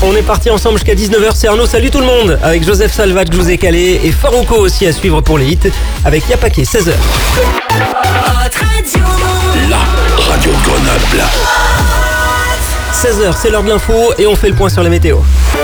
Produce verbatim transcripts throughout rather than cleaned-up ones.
On est parti ensemble jusqu'à dix-neuf heures, c'est Arnaud, salut tout le monde. Avec Joseph Salvat que je vous ai calé et Farouko aussi à suivre pour les hits avec Yapaké, seize heures. La radio de Grenoble. seize heures, c'est l'heure de l'info et on fait le point sur la météo.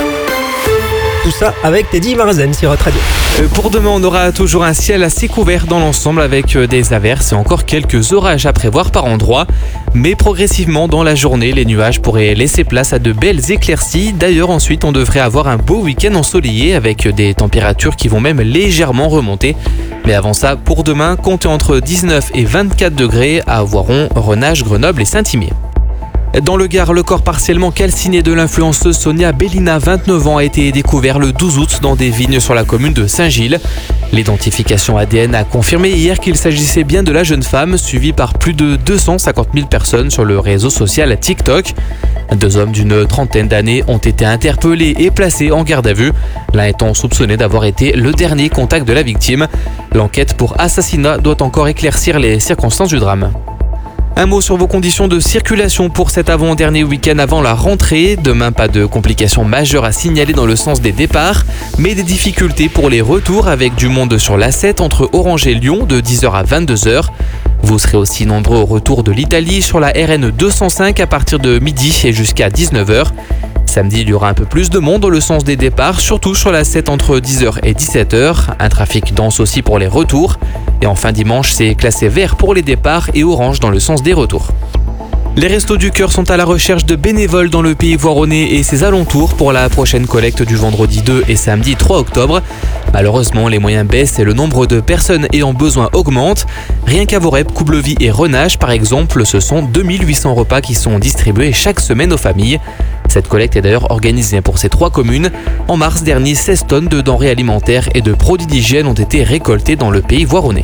Tout ça avec Teddy Marazen sur Hot Radio. Pour demain, on aura toujours un ciel assez couvert dans l'ensemble avec des averses et encore quelques orages à prévoir par endroits. Mais progressivement dans la journée, les nuages pourraient laisser place à de belles éclaircies. D'ailleurs, ensuite, on devrait avoir un beau week-end ensoleillé avec des températures qui vont même légèrement remonter. Mais avant ça, pour demain, comptez entre dix-neuf et vingt-quatre degrés à Voiron, Renage, Grenoble et Saint-Imier. Dans le Gard, le corps partiellement calciné de l'influenceuse Sonia Bellina, vingt-neuf ans, a été découvert le douze août dans des vignes sur la commune de Saint-Gilles. L'identification A D N a confirmé hier qu'il s'agissait bien de la jeune femme, suivie par plus de deux cent cinquante mille personnes sur le réseau social TikTok. Deux hommes d'une trentaine d'années ont été interpellés et placés en garde à vue, l'un étant soupçonné d'avoir été le dernier contact de la victime. L'enquête pour assassinat doit encore éclaircir les circonstances du drame. Un mot sur vos conditions de circulation pour cet avant-dernier week-end avant la rentrée. Demain, pas de complications majeures à signaler dans le sens des départs, mais des difficultés pour les retours avec du monde sur l'A sept entre Orange et Lyon de dix heures à vingt-deux heures. Vous serez aussi nombreux au retour de l'Italie sur la R N deux cent cinq à partir de midi et jusqu'à dix-neuf heures. Samedi, il y aura un peu plus de monde dans le sens des départs, surtout sur la sept entre dix heures et dix-sept heures. Un trafic dense aussi pour les retours. Et enfin dimanche, c'est classé vert pour les départs et orange dans le sens des retours. Les Restos du Cœur sont à la recherche de bénévoles dans le pays voironnais et ses alentours pour la prochaine collecte du vendredi deux et samedi trois octobre. Malheureusement, les moyens baissent et le nombre de personnes ayant besoin augmente. Rien qu'à Vorep, Coublevis et Renage, par exemple, ce sont deux mille huit cents repas qui sont distribués chaque semaine aux familles. Cette collecte est d'ailleurs organisée pour ces trois communes. En mars dernier, seize tonnes de denrées alimentaires et de produits d'hygiène ont été récoltées dans le pays voironnais.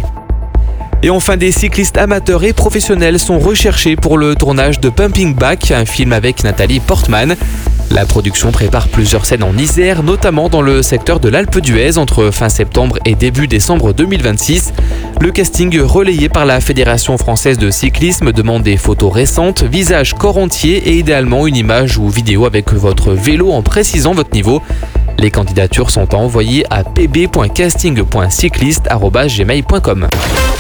Et enfin, des cyclistes amateurs et professionnels sont recherchés pour le tournage de Pumping Back, un film avec Nathalie Portman. La production prépare plusieurs scènes en Isère, notamment dans le secteur de l'Alpe d'Huez entre fin septembre et début décembre deux mille vingt-six. Le casting relayé par la Fédération française de cyclisme demande des photos récentes, visage, corps entier et idéalement une image ou vidéo avec votre vélo en précisant votre niveau. Les candidatures sont à envoyer à p b point casting point cycliste arobase gmail point com.